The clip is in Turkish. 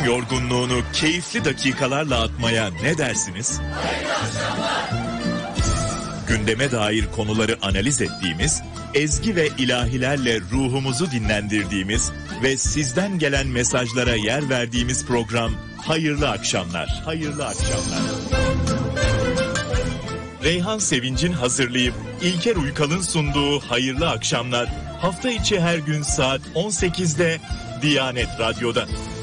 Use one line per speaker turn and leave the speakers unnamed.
gün yorgunluğunu keyifli dakikalarla atmaya ne dersiniz? Gündeme dair konuları analiz ettiğimiz, ezgi ve ilahilerle ruhumuzu dinlendirdiğimiz ve sizden gelen mesajlara yer verdiğimiz program Hayırlı Akşamlar. Hayırlı Akşamlar. Reyhan Sevinç'in hazırlayıp İlker Uykal'ın sunduğu Hayırlı Akşamlar hafta içi her gün saat 18'de Diyanet Radyo'da.